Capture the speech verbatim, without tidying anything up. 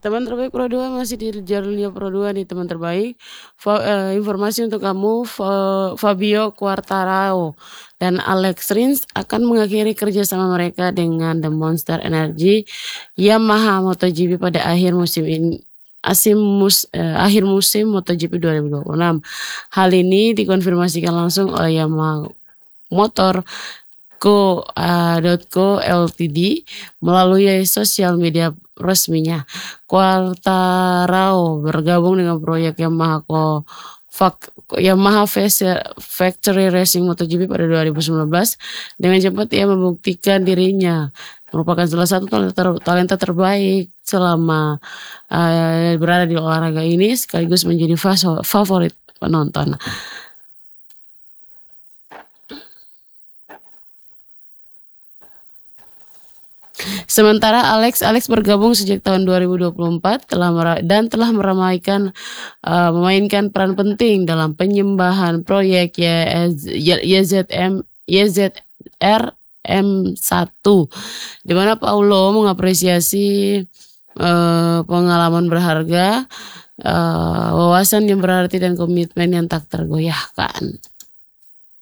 Teman terbaik Pro dua masih di jalurnya Pro dua nih teman terbaik. Fa eee, informasi untuk kamu, fa Fabio Quartararo dan Alex Rins akan mengakhiri kerjasama mereka dengan The Monster Energy Yamaha MotoGP pada akhir musim ini asim mus eee, akhir musim MotoGP dua ribu dua puluh enam. Hal ini dikonfirmasikan langsung oleh Yamaha Motor Co, eee, .co Ltd melalui sosial media resminya. Quartararo bergabung dengan proyek Yamaha Co Fak Yamaha Face Factory Racing MotoGP pada dua ribu sembilan belas. Dengan cepat ia membuktikan dirinya merupakan salah satu talenta ter talenta terbaik selama, eee, berada di olahraga ini sekaligus menjadi faso favorit penonton. Sementara Alex Alex bergabung sejak tahun dua ribu dua puluh empat telah mera dan telah meramaikan eee, memainkan peran penting dalam penyembahan proyek YZ YZM YZR M satu, di mana Paulo mengapresiasi, eee, pengalaman berharga, eee, wawasan yang berarti dan komitmen yang tak tergoyahkan.